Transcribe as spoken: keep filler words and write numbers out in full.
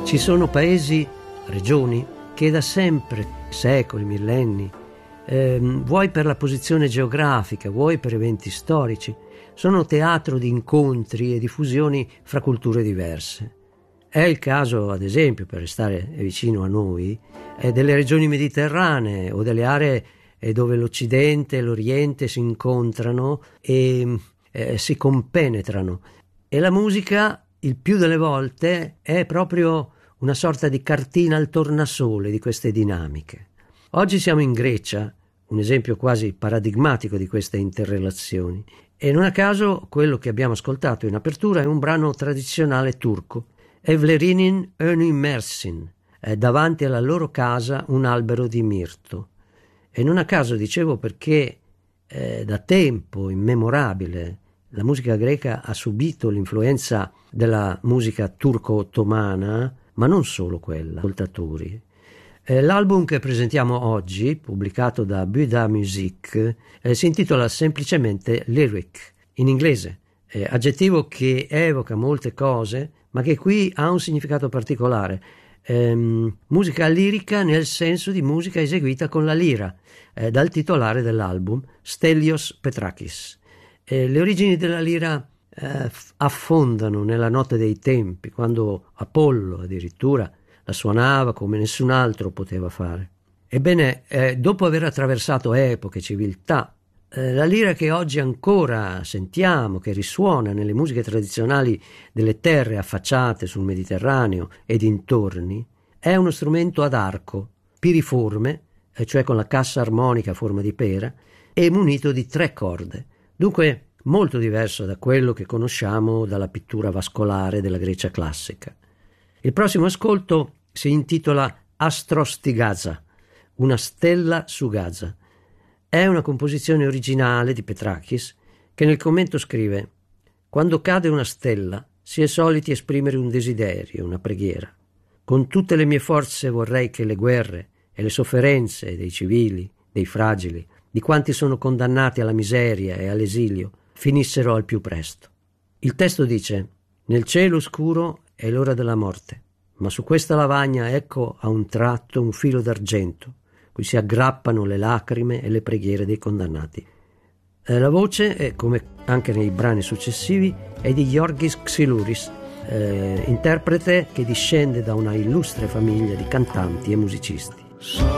Ci sono paesi, regioni, che da sempre, secoli, millenni, ehm, vuoi per la posizione geografica, vuoi per eventi storici, sono teatro di incontri e di fusioni fra culture diverse. È il caso, ad esempio, per restare vicino a noi, eh, delle regioni mediterranee o delle aree eh, dove l'Occidente e l'Oriente si incontrano e eh, si compenetrano. E la musica, il più delle volte, è proprio una sorta di cartina al tornasole di queste dinamiche. Oggi siamo in Grecia, un esempio quasi paradigmatico di queste interrelazioni, e non a caso quello che abbiamo ascoltato in apertura è un brano tradizionale turco, Evlerinin Önü Mersin, è davanti alla loro casa un albero di mirto. E non a caso dicevo perché eh, da tempo immemorabile la musica greca ha subito l'influenza della musica turco-ottomana, ma non solo quella, ascoltatori. Eh, l'album che presentiamo oggi, pubblicato da Buddha Music, eh, si intitola semplicemente Lyric, in inglese, eh, aggettivo che evoca molte cose, ma che qui ha un significato particolare. Ehm, musica lirica nel senso di musica eseguita con la lira, eh, dal titolare dell'album, Stelios Petrakis. Eh, le origini della lira eh, affondano nella notte dei tempi, quando Apollo addirittura la suonava come nessun altro poteva fare. Ebbene, eh, dopo aver attraversato epoche, civiltà, eh, la lira che oggi ancora sentiamo, che risuona nelle musiche tradizionali delle terre affacciate sul Mediterraneo e dintorni, è uno strumento ad arco, piriforme, eh, cioè con la cassa armonica a forma di pera, e munito di tre corde. Dunque molto diverso da quello che conosciamo dalla pittura vascolare della Grecia classica. Il prossimo ascolto si intitola Astros di Gaza, una stella su Gaza. È una composizione originale di Petrakis che nel commento scrive: «Quando cade una stella si è soliti esprimere un desiderio, una preghiera. Con tutte le mie forze vorrei che le guerre e le sofferenze dei civili, dei fragili, di quanti sono condannati alla miseria e all'esilio, finissero al più presto». Il testo dice: «Nel cielo scuro è l'ora della morte, ma su questa lavagna ecco a un tratto un filo d'argento, cui si aggrappano le lacrime e le preghiere dei condannati». Eh, la voce, è, come anche nei brani successivi, è di Giorgis Xylouris, eh, interprete che discende da una illustre famiglia di cantanti e musicisti.